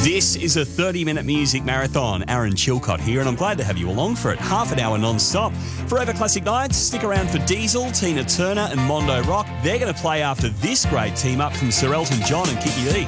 This is a 30-minute music marathon. Aaron Chilcott here, and I'm glad to have you along for it. Half an hour non-stop. Forever Classic Nights, stick around for Diesel, Tina Turner and Mondo Rock. They're going to play after this great team up from Sir Elton John and Kiki E.